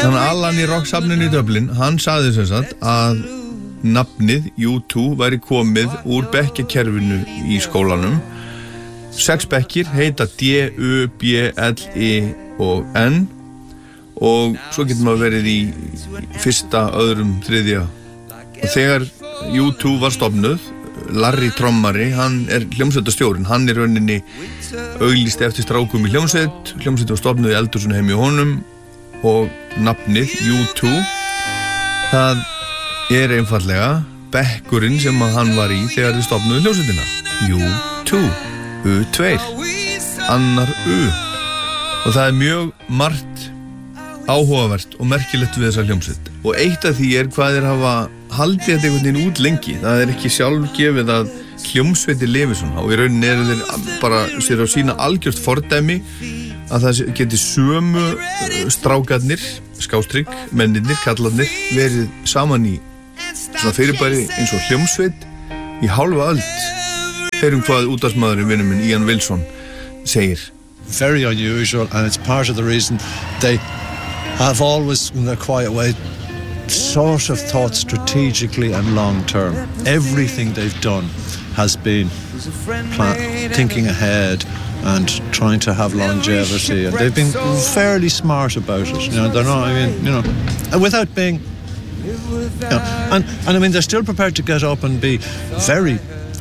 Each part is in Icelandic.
Þannig að Alan í rocksafninu í Dublin, hann sagði sem sagt að nafnið U2 væri komið úr bekkjakerfinu í skólanum. 6 bekkir heita D, U, B, L, I og N og svo getur maður verið í fyrsta, öðrum, þriðja. Og þegar U2 var stofnuð, Larry trommari, hann hljómsveitarstjórinn, hann rauninni auglýsti eftir strákum í hljómsveit var stofnuð í eldhúsinu heim í honum og nafnið U2, það einfallega bekkurinn sem hann var í þegar þið stofnuðu hljómsveitina. U2, U2, annar U. Og það mjög margt áhugavert og merkilegt við þessa hljómsveit. Og eitt af því hvað þeir hafa haldið þetta einhvern veginn út lengi. Það ekki sjálfgefið að hljómsveitir lifi svona. Og í rauninni þeir bara sér á sína algjört fordæmi að það geti sömu strákarnir, skástrygg, mennirnir, kallarnir verið saman í svona fyrirbæri eins og hljómsveit í hálfa öld. Heyrum hvað útvarpsmaðurinn vinur minn Ian Wilson segir. Very unusual, and it's part of the reason they have always, in their quiet way, sort of thought strategically and long term. Everything they've done has been thinking ahead and trying to have longevity, and they've been fairly smart about it. You know, they're not, I mean, you know, without being, you know, and I mean, they're still prepared to get up and be very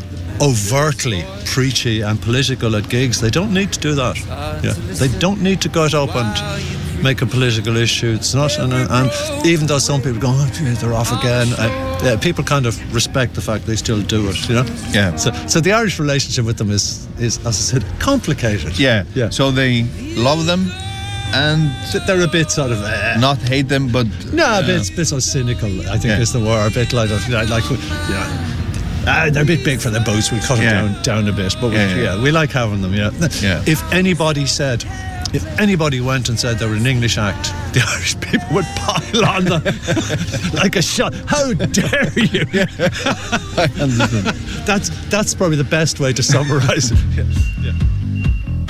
overtly preachy and political at gigs. They don't need to do that. Yeah, they don't need to go up and make a political issue. It's not, and even though some people go, oh, geez, they're off again. Yeah, people kind of respect the fact they still do it. You know. Yeah. So the Irish relationship with them is, as I said, complicated. Yeah. Yeah. So they love them, and they're a bit sort of not hate them, but a bit sort of cynical. I think is the word. A bit like you know. They're a bit big for their boots. We'll cut them down a bit, but we like having them. Yeah. If anybody went and said they were an English act, the Irish people would pile on them like a shot. How dare you? I understand. That's probably the best way to summarize it. Yeah.